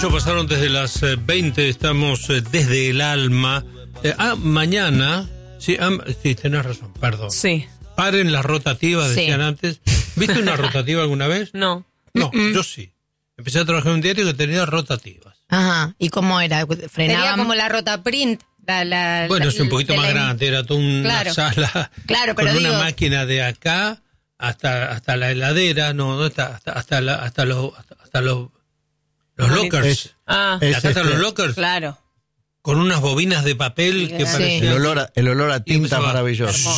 Pasaron desde las 20, estamos desde el alma. Mañana, sí, tenés razón, perdón. Sí. Paren las rotativas, decían antes. ¿Viste una rotativa alguna vez? No. No, yo sí. Empecé a trabajar en un diario que tenía rotativas. Ajá, ¿y cómo era? ¿Frenaban? Sería como la Rotaprint. Bueno, es un poquito más grande, era toda una sala con una máquina de acá hasta la heladera, hasta los lockers. Ah, Acá están los lockers. Claro. Con unas bobinas de papel que parecían... El olor a tinta maravilloso.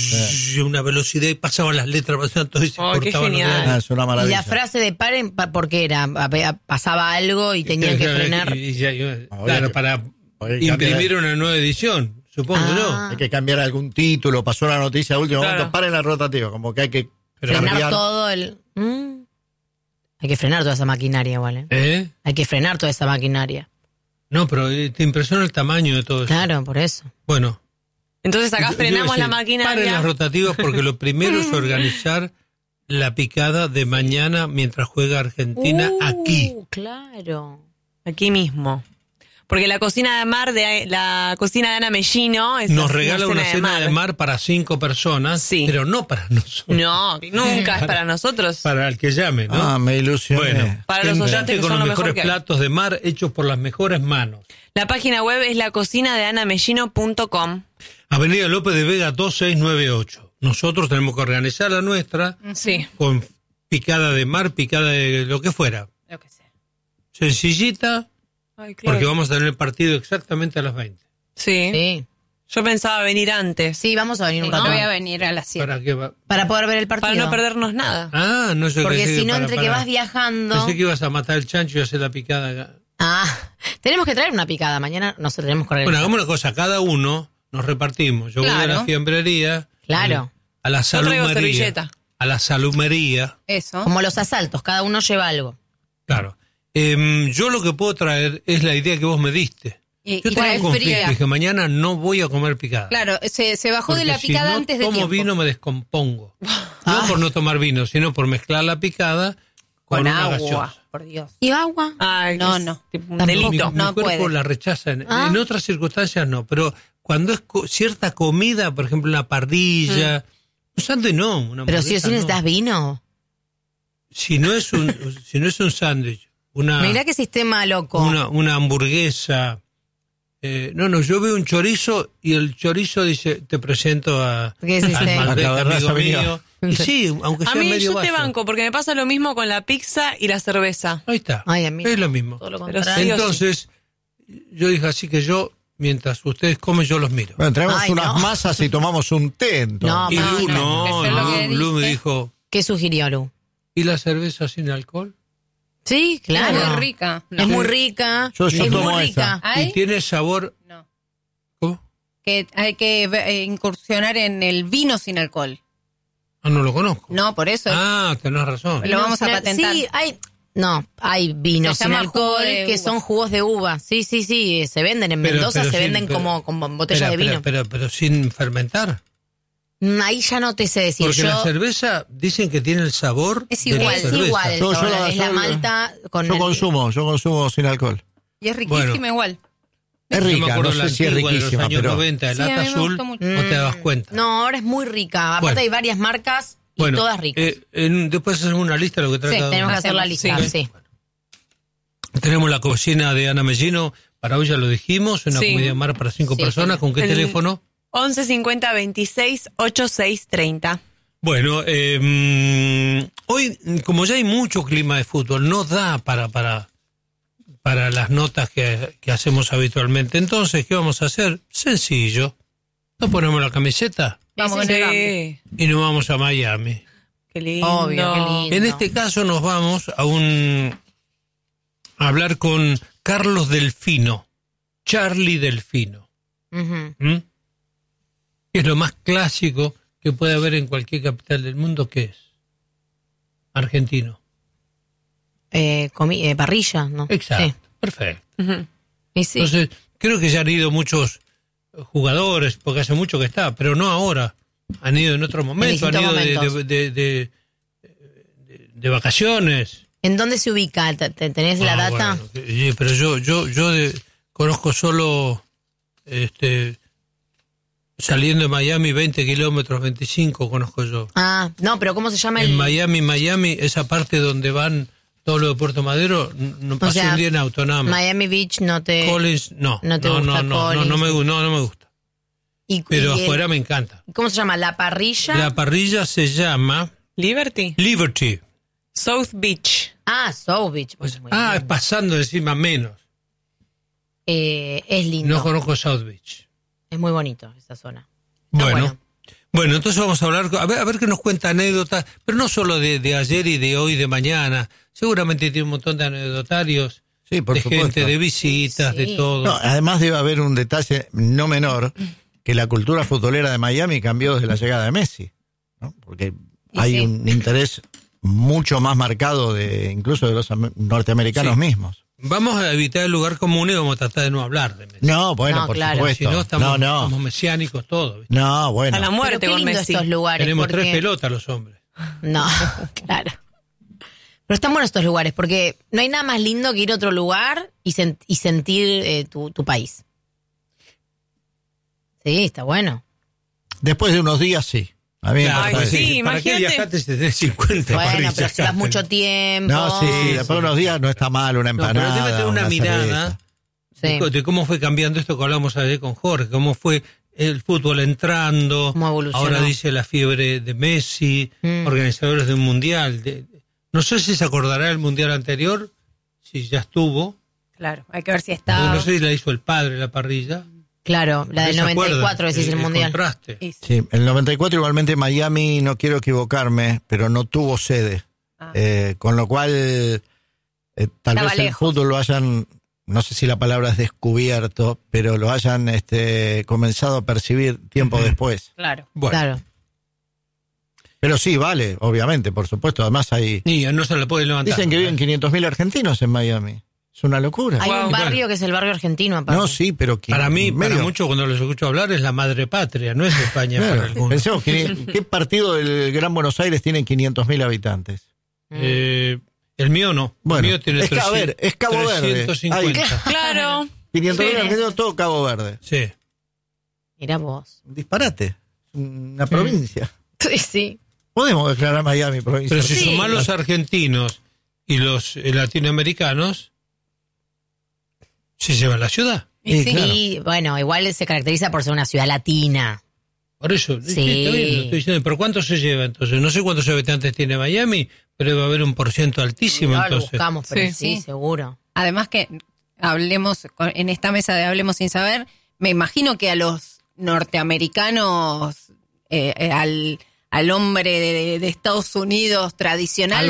Y una velocidad, y pasaban las letras, pasaban todo y se cortaban. Qué genial. Es una maravilla. Y la frase de paren, ¿por qué era? ¿Pasaba algo y tenían que frenar? Claro, para imprimir una nueva edición, supongo, ¿no? Hay que cambiar algún título, pasó una noticia a último momento, paren la rotativa, como que hay que frenar todo el... Hay que frenar toda esa maquinaria igual, ¿eh? Hay que frenar toda esa maquinaria. No, pero te impresiona el tamaño de todo eso. Claro, por eso. Bueno. Entonces acá frenamos la maquinaria. Paren las rotativas porque lo primero es organizar la picada de mañana mientras juega Argentina aquí. Claro. Aquí mismo. Porque la cocina de Ana Mellino nos regala una cena de mar para 5 personas, pero no para nosotros. No, nunca es para nosotros. Para el que llame, ¿no? Me ilusioné. Bueno, para los oyentes que con son los lo mejor mejores platos de mar hechos por las mejores manos. La página web es lacocinadeanamellino.com. Avenida López de Vega 2698. Nosotros tenemos que organizar la nuestra con picada de mar, picada de lo que fuera. Lo que sea. Sencillita. Ay, claro. Porque vamos a tener el partido exactamente a las 20. Sí. Yo pensaba venir antes. Sí, vamos a venir un rato. Yo voy a venir a las 7. ¿Para qué va? Para poder ver el partido. Para no perdernos nada. Ah, no sé. Porque si no, entre que vas viajando... Pensé que ibas a matar el chancho y hacer la picada acá. Tenemos que traer una picada. Mañana nos tenemos que organizar. Bueno, hagamos una cosa. Cada uno nos repartimos. Yo voy a la fiambrería. Claro. A la salumería. Yo traigo servilleta. A la salumería. Eso. Como los asaltos. Cada uno lleva algo. Claro. Yo lo que puedo traer es la idea que vos me diste. Yo tengo un conflicto, dije, mañana no voy a comer picada. Claro, se bajó de la picada antes de tiempo. Si no tomo vino me descompongo. No por no tomar vino, sino por mezclar la picada con una agua. gaseosa. Por Dios. ¿Y agua? No. Un delito. Mi cuerpo la rechaza. En otras circunstancias no, pero cuando es cierta comida, por ejemplo una parrilla, un sándwich no. Pero si necesitas vino. Si no es un sándwich. Mirá qué sistema loco. Una hamburguesa. Yo veo un chorizo y el chorizo dice, te presento al Malbec, amigo mío. Y sí, aunque sea medio yo vaso. te banco, porque me pasa lo mismo con la pizza y la cerveza. Ahí está. Es lo mismo. Entonces, yo dije así que mientras ustedes comen, yo los miro. Bueno, traemos unas masas y tomamos un té. Y Lu me dijo... ¿Qué sugirió Lu? ¿Y la cerveza sin alcohol? Sí, claro. Es muy rica. Es muy rica. Yo es tomo muy esa. rica. Y tiene sabor... No. ¿Cómo? Que hay que incursionar en el vino sin alcohol. No lo conozco. No, por eso. Tenés razón. Lo vamos a patentar. Sí, hay vinos sin alcohol que son jugos de uva. Sí, se venden en Mendoza, se venden como botellas de vino. Pero sin fermentar. Ahí ya no te sé decir. Porque la cerveza dicen que tiene el sabor. Es igual. Es igual. Es la malta con yo consumo sin alcohol. Y es riquísima igual. Es rica, no sé si es riquísima, de los años pero... 90, el lata azul, no te das cuenta. No, ahora es muy rica. Aparte hay varias marcas y todas ricas. Después hacemos una lista de lo que trae cada uno. Tenemos que hacer la lista, sí. Tenemos la cocina de Ana Mellino, para hoy ya lo dijimos, una comida de mar para 5 personas. ¿Con qué teléfono? 11 50 26 86 30. Bueno, hoy, como ya hay mucho clima de fútbol, no da para las notas que hacemos habitualmente. Entonces, ¿qué vamos a hacer? Sencillo. Nos ponemos la camiseta y nos vamos a Miami. Qué lindo. Obvio, qué lindo. En este caso nos vamos a hablar con Carlos Delfino, Charlie Delfino. Es lo más clásico que puede haber en cualquier capital del mundo, ¿qué es? Argentino. Parrilla, ¿no? Exacto, sí. Perfecto. Sí. Entonces, creo que ya han ido muchos jugadores, porque hace mucho que está, pero no ahora. Han ido en otro momento, han ido de vacaciones. ¿En dónde se ubica? ¿Tenés la data? Bueno, sí, pero yo conozco solo saliendo de Miami 20 kilómetros, 25 conozco yo. Ah, no, pero ¿cómo se llama En Miami, esa parte donde van todos los de Puerto Madero, no pasé un día en auto nada más. Miami Beach no te... Collins, no me gusta. Pero afuera me encanta. ¿Cómo se llama? ¿La parrilla? La parrilla se llama... Liberty. South Beach. Ah, South Beach. Pues, es pasando encima menos. Es lindo. No conozco South Beach. Es muy bonito esa zona. Bueno, entonces vamos a hablar, a ver qué nos cuenta anécdotas, pero no solo de ayer y de hoy, de mañana. Seguramente tiene un montón de anecdotarios, sí, por de supuesto. gente, de visitas, de todo. No, además debe haber un detalle no menor, que la cultura futbolera de Miami cambió desde la llegada de Messi, ¿no? Porque hay un interés mucho más marcado incluso de los norteamericanos mismos. Vamos a evitar el lugar común y vamos a tratar de no hablar de Messi. No, bueno, por supuesto. Si no, estamos mesiánicos todos. ¿Viste? No, bueno. A la muerte pero qué con lindo Messi. estos lugares. Tenemos 3 pelotas los hombres. No, claro. Pero están buenos estos lugares, porque no hay nada más lindo que ir a otro lugar y sentir tu país. Sí, está bueno. Después de unos días, sí. A mí sí, ¿para qué viajaste si tenés 50 Bueno, parrillas? pero si vas mucho tiempo. No, sí, después de unos días no está mal una empanada. Pero debe tener una mirada de cómo fue cambiando esto que hablamos ayer con Jorge, cómo fue el fútbol entrando, cómo evolucionó. Ahora dice la fiebre de Messi, organizadores de un mundial. No sé si se acordará del mundial anterior, si ya estuvo. Claro, hay que ver si está. No sé si la hizo el padre la parrilla. Claro, la del 94, decís el mundial. Contraste. Sí, el 94 igualmente Miami, no quiero equivocarme, pero no tuvo sede. Con lo cual, tal vez el fútbol lo hayan, no sé si la palabra es descubierto, pero lo hayan comenzado a percibir tiempo después. Claro. Bueno. Claro. Pero sí, vale, obviamente, por supuesto. Además hay... Y no se le puede levantar. Dicen que viven 500.000 argentinos en Miami. Es una locura. Hay un barrio que es el barrio argentino, aparte. No, sí, pero... Para mí, para muchos, cuando los escucho hablar, es la madre patria, no es España para algunos. Pensemos, ¿qué partido del Gran Buenos Aires tiene 500.000 habitantes? El mío no. Bueno, el mío tiene es Cabo Verde. 350. Claro. 500.000 argentinos, todo Cabo Verde. Sí. Mirá vos. Un disparate. Una provincia. Sí. Podemos declarar Miami provincia. Pero si sumás los argentinos y los latinoamericanos, se lleva la ciudad. Sí, claro. Bueno, igual se caracteriza por ser una ciudad latina. Por eso, Sí. está bien, lo estoy diciendo. ¿Pero cuánto se lleva entonces? No sé cuántos habitantes tiene Miami, pero debe haber un % altísimo No, entonces. lo buscamos, pero Sí. sí, seguro. Además que hablemos, en esta mesa de Hablemos Sin Saber, me imagino que a los norteamericanos, al hombre de Estados Unidos tradicional,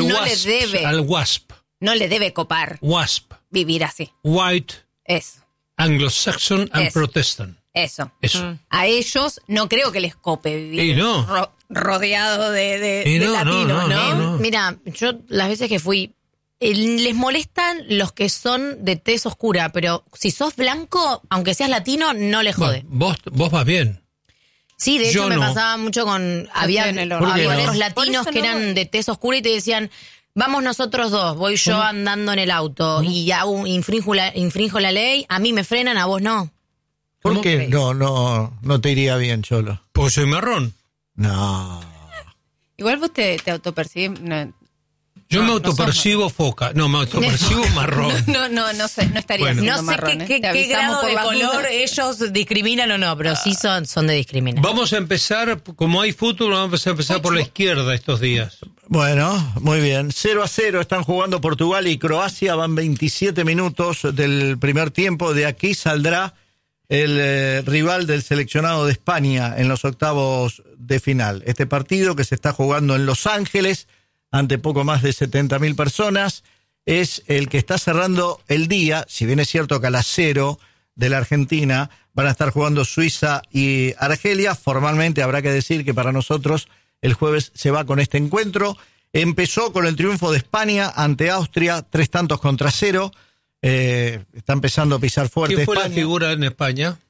no le debe copar WASP. vivir así. White, Eso. Anglo-Saxon and Eso. Protestant. Eso. Ah. A ellos no creo que les cope vivir Y no. rodeado de Y no, latinos, no. ¿no? Mira, yo las veces que fui, les molestan los que son de tez oscura, pero si sos blanco, aunque seas latino, no les jode. Bueno, vos vas bien. Sí, de hecho Yo me no. pasaba mucho con... Había estoy en el horno. otros Por latinos eso que no eran voy. de tez oscura y te decían, vamos nosotros dos, voy yo andando en el auto y infrinjo la ley, a mí me frenan, a vos no. ¿Por qué no te iría bien, Cholo? Porque soy marrón. No. Igual vos te autopercibís. Yo me no autopercibo foca. No, me autopercibo marrón. No estaría Bueno. siendo No sé marrón, qué Te avisamos grado por de las color dudas. ellos discriminan o no, pero sí son de discriminar. Vamos a empezar, como hay fútbol, vamos a empezar por la izquierda estos días. Bueno, muy bien. 0-0 están jugando Portugal y Croacia. Van 27 minutos del primer tiempo. De aquí saldrá el rival del seleccionado de España en los octavos de final. Este partido que se está jugando en Los Ángeles ante poco más de 70.000 personas es el que está cerrando el día, si bien es cierto que a las 0 de la Argentina van a estar jugando Suiza y Argelia. Formalmente habrá que decir que para nosotros el jueves se va con este encuentro. Empezó con el triunfo de España ante Austria, 3-0. Está empezando a pisar fuerte ¿Quién fue España. la figura en España?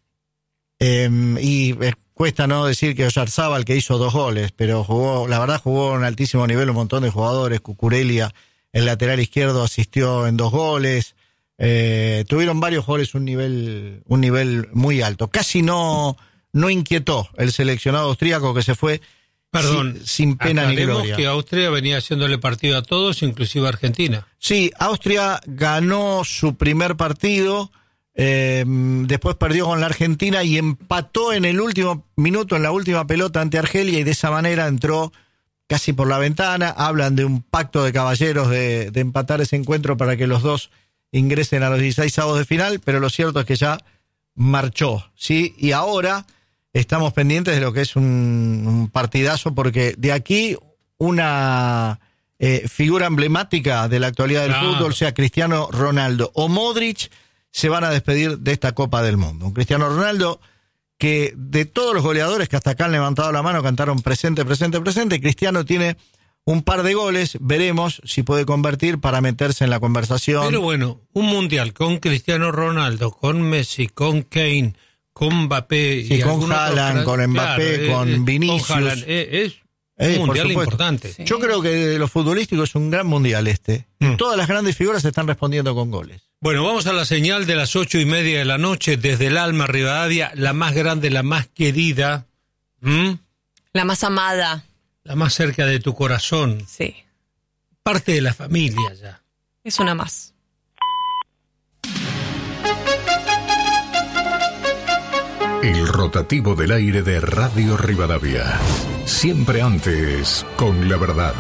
Cuesta no decir que Oyarzábal, que hizo 2 goles, pero jugó a un altísimo nivel un montón de jugadores, Cucurella, el lateral izquierdo asistió en 2 goles. Tuvieron varios jugadores un nivel muy alto. Casi no inquietó el seleccionado austríaco, que se fue sin pena ni gloria. Que Austria venía haciéndole partido a todos, inclusive a Argentina. Sí, Austria ganó su primer partido, después perdió con la Argentina y empató en el último minuto, en la última pelota ante Argelia, y de esa manera entró casi por la ventana. Hablan de un pacto de caballeros de empatar ese encuentro para que los dos ingresen a los 16avos de final, pero lo cierto es que ya marchó, ¿sí? Y ahora estamos pendientes de lo que es un partidazo, porque de aquí una figura emblemática de la actualidad del fútbol, sea Cristiano Ronaldo o Modric, se van a despedir de esta Copa del Mundo. Un Cristiano Ronaldo que, de todos los goleadores que hasta acá han levantado la mano, cantaron presente, presente, presente, Cristiano tiene un par de goles, veremos si puede convertir para meterse en la conversación. Pero bueno, un mundial con Cristiano Ronaldo, con Messi, con Kane, con Mbappé, sí, y con Haaland, con Mbappé, claro, con Vinicius. Con Haaland, es un mundial importante. Sí. Yo creo que de lo futbolístico es un gran mundial este. Todas las grandes figuras están respondiendo con goles. Bueno, vamos a la señal de las 8:30 de la noche, desde el Alma, Rivadavia, la más grande, la más querida. La más amada. La más cerca de tu corazón. Sí. Parte de la familia ya. Es una más. El rotativo del aire de Radio Rivadavia. Siempre antes, con la verdad.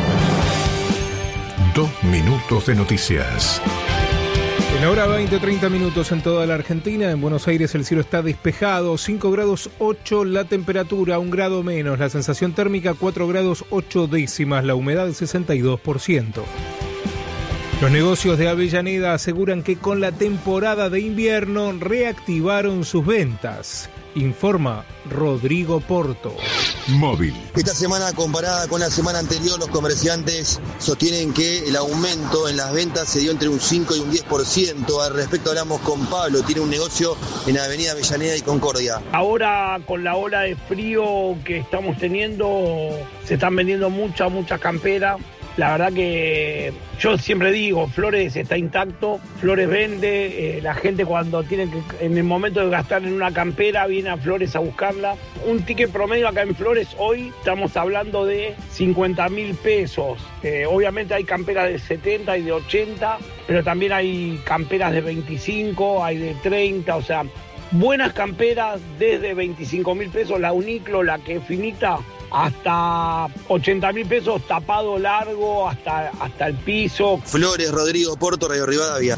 2 minutos de noticias. En la hora 20-30 minutos en toda la Argentina. En Buenos Aires el cielo está despejado, 5 grados 8 la temperatura, 1 grado menos, la sensación térmica 4 grados 8 décimas, la humedad 62%. Los negocios de Avellaneda aseguran que con la temporada de invierno reactivaron sus ventas. Informa Rodrigo Porto. Móvil. Esta semana, comparada con la semana anterior, los comerciantes sostienen que el aumento en las ventas se dio entre un 5 y un 10%. Al respecto hablamos con Pablo, tiene un negocio en Avenida Avellaneda y Concordia. Ahora, con la ola de frío que estamos teniendo, se están vendiendo mucha campera. La verdad que yo siempre digo, Flores está intacto, Flores vende, la gente cuando tiene que, en el momento de gastar en una campera, viene a Flores a buscarla. Un ticket promedio acá en Flores hoy estamos hablando de 50.000 pesos. Obviamente hay camperas de 70 y de 80, pero también hay camperas de 25, hay de 30, o sea, buenas camperas desde 25.000 pesos, la Uniclo, la que es finita, hasta 80.000 pesos, tapado largo, hasta el piso. Flores, Rodrigo Porto, Radio Rivadavia.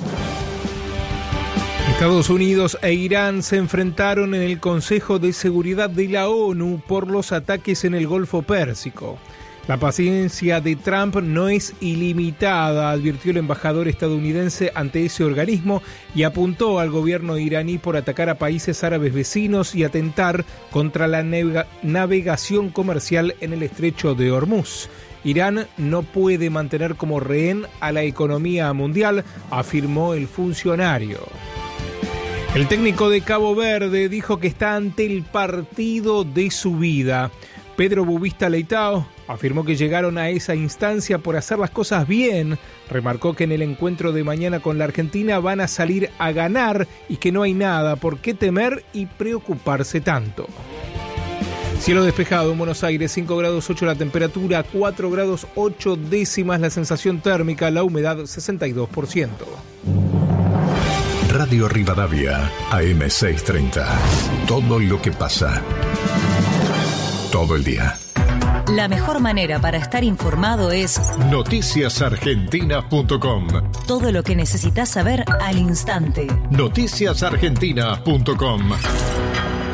Estados Unidos e Irán se enfrentaron en el Consejo de Seguridad de la ONU por los ataques en el Golfo Pérsico. La paciencia de Trump no es ilimitada, advirtió el embajador estadounidense ante ese organismo y apuntó al gobierno iraní por atacar a países árabes vecinos y atentar contra la navegación comercial en el estrecho de Hormuz. Irán no puede mantener como rehén a la economía mundial, afirmó el funcionario. El técnico de Cabo Verde dijo que está ante el partido de su vida. Pedro Bubista Leitao afirmó que llegaron a esa instancia por hacer las cosas bien. Remarcó que en el encuentro de mañana con la Argentina van a salir a ganar y que no hay nada por qué temer y preocuparse tanto. Cielo despejado en Buenos Aires, 5 grados 8 la temperatura, 4 grados 8 décimas la sensación térmica, la humedad 62%. Radio Rivadavia, AM630. Todo lo que pasa. Todo el día. La mejor manera para estar informado es noticiasargentina.com. Todo lo que necesitas saber al instante. Noticiasargentina.com.